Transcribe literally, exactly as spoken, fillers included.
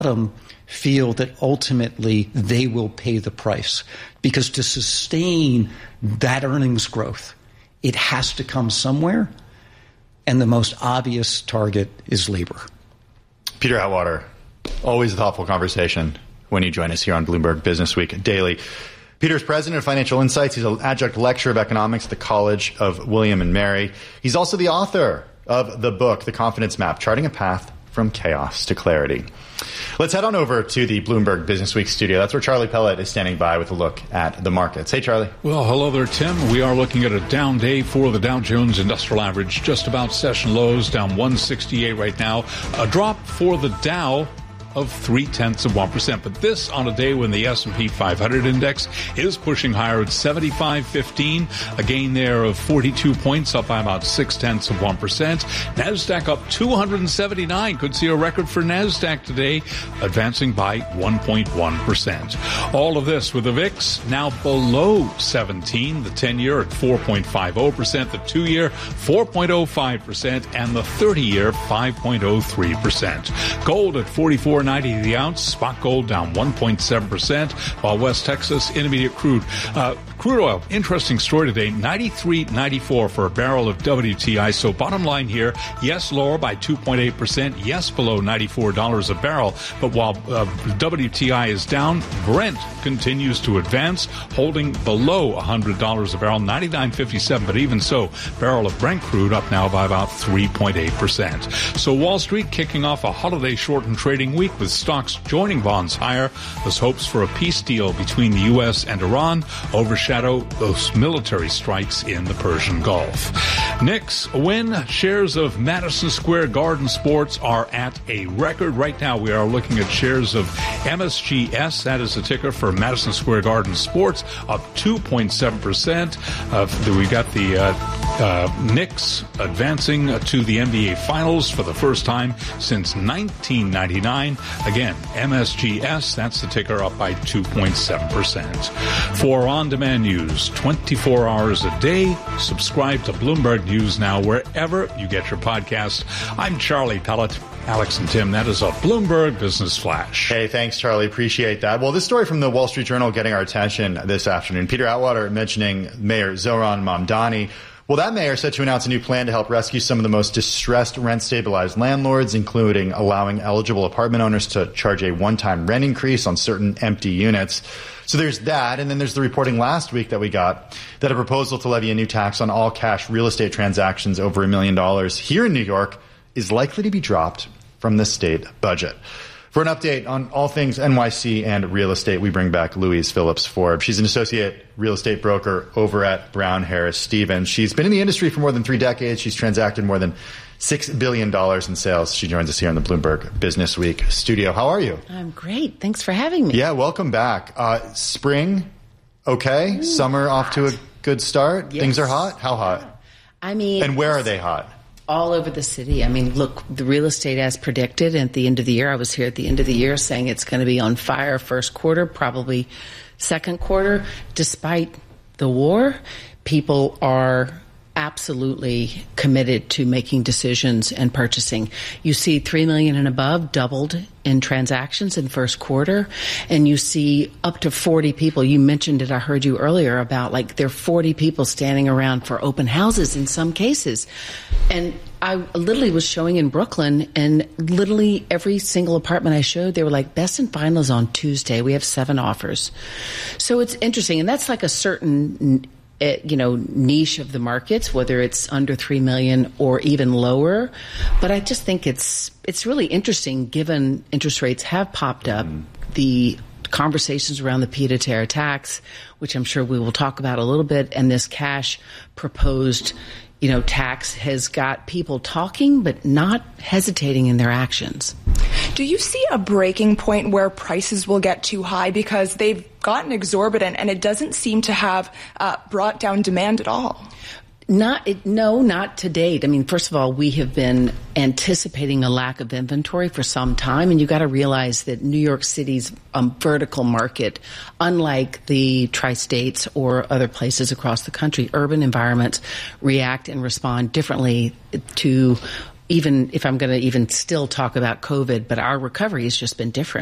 bottom feel that ultimately they will pay the price. Because to sustain that earnings growth, it has to come somewhere, and the most obvious target is labor. Peter Atwater, always a thoughtful conversation when you join us here on Bloomberg Business Week Daily. Peter's president of Financial Insights. He's an adjunct lecturer of economics at the College of William and Mary. He's also the author of the book, The Confidence Map, Charting a Path from Chaos to Clarity. Let's head on over to the Bloomberg Business Week studio. That's where Charlie Pellet is standing by with a look at the markets. Hey, Charlie. Well, hello there, Tim. We are looking at a down day for the Dow Jones Industrial Average, just about session lows, down one sixty-eight right now. A drop for the Dow of three-tenths of one percent. But this on a day when the S and P five hundred index is pushing higher at seventy-five fifteen, a gain there of forty-two points, up by about six-tenths of one percent. NASDAQ up two hundred seventy-nine, could see a record for NASDAQ today, advancing by one point one percent. All of this with the V I X now below seventeen, the ten-year at four point five zero percent, the two-year four point zero five percent, and the thirty-year five point zero three percent. Gold at forty-four ninety the ounce, spot gold down one point seven percent, while West Texas Intermediate crude, uh, crude oil, interesting story today, ninety-three ninety-four for a barrel of W T I. So bottom line here, yes, lower by two point eight percent, yes, below ninety-four dollars a barrel, but while uh, W T I is down, Brent continues to advance, holding below one hundred dollars a barrel, ninety-nine fifty-seven, but even so, barrel of Brent crude up now by about three point eight percent. So Wall Street kicking off a holiday shortened trading week with stocks joining bonds higher as hopes for a peace deal between the U S and Iran overshadow those military strikes in the Persian Gulf. Knicks win. Shares of Madison Square Garden Sports are at a record. Right now we are looking at shares of M S G S, that is the ticker for Madison Square Garden Sports, up two point seven percent. Uh, we got the uh, uh, Knicks advancing to the N B A Finals for the first time since nineteen ninety-nine. Again, M S G S, that's the ticker, up by two point seven percent. For on-demand news, twenty-four hours a day, subscribe to Bloomberg News Now wherever you get your podcast. I'm Charlie Pellet. Alex and Tim, that is a Bloomberg Business Flash. Hey, thanks, Charlie. Appreciate that. Well, this story from the Wall Street Journal getting our attention this afternoon. Peter Atwater mentioning Mayor Zohran Mamdani. Well, that mayor set to announce a new plan to help rescue some of the most distressed rent-stabilized landlords, including allowing eligible apartment owners to charge a one-time rent increase on certain empty units. So there's that, and then there's the reporting last week that we got that a proposal to levy a new tax on all cash real estate transactions over a million dollars here in New York is likely to be dropped from the state budget. For an update on all things N Y C and real estate, we bring back Louise Phillips Forbes. She's an associate real estate broker over at Brown Harris Stevens. She's been in the industry for more than three decades. She's transacted more than six billion dollars in sales. She joins us here in the Bloomberg Business Week studio. How are you? I'm great. Thanks for having me. Yeah, welcome back. Uh, spring, okay. Ooh, Summer hot. Off to a good start. Yes. Things are hot. How hot? I mean, and where are they hot? All over the city. I mean, look, the real estate as predicted at the end of the year. I was here at the end of the year saying it's going to be on fire first quarter, probably second quarter. Despite the war, people are absolutely committed to making decisions and purchasing. You see three million and above doubled in transactions in first quarter, and you see up to forty people. You mentioned it, I heard you earlier, about like there are forty people standing around for open houses in some cases. And I literally was showing in Brooklyn, and literally every single apartment I showed, they were like, best and final is on Tuesday. We have seven offers. So it's interesting, and that's like a certain you know, niche of the markets, whether it's under three million or even lower. But I just think it's it's really interesting given interest rates have popped up, mm. the conversations around the pied-à-terre tax, which I'm sure we will talk about a little bit, and this cash proposed, you know, tax has got people talking but not hesitating in their actions. Do you see a breaking point where prices will get too high because they've gotten exorbitant and it doesn't seem to have uh, brought down demand at all? Not it, no, not to date. I mean, first of all, we have been anticipating a lack of inventory for some time, and you got to realize that New York City's um, vertical market, unlike the tri-states or other places across the country, urban environments react and respond differently to, even if I'm going to even still talk about COVID, but our recovery has just been different.